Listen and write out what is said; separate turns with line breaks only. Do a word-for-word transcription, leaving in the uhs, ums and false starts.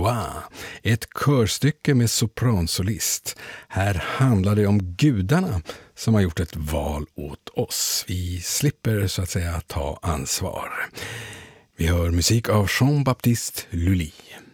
Valois, ett körstycke med sopransolist. Här handlar det om gudarna som har gjort ett val åt oss. Vi slipper så att säga ta ansvar. Vi hör musik av Jean-Baptiste Lully.